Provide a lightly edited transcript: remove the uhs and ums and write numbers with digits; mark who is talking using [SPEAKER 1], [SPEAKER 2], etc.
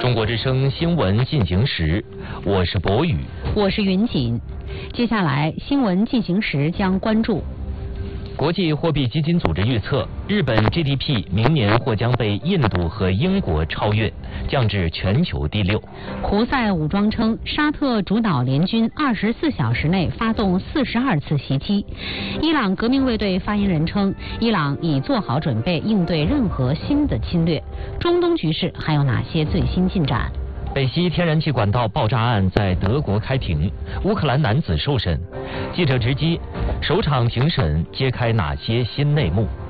[SPEAKER 1] 中国之声新闻进行时，我是博宇，
[SPEAKER 2] 我是云锦。接下来新闻进行时将关注。
[SPEAKER 1] 国际货币基金组织预测，日本 GDP 明年或将被印度和英国超越，降至全球第6。
[SPEAKER 2] 胡塞武装称，沙特主导联军24小时内发动42次袭击。伊朗革命卫队发言人称，伊朗已做好准备应对任何新的侵略。中东局势还有哪些最新进展？
[SPEAKER 1] 北溪天然气管道爆炸案在德国开庭，乌克兰男子受审，记者直击首场庭审揭开哪些新内幕？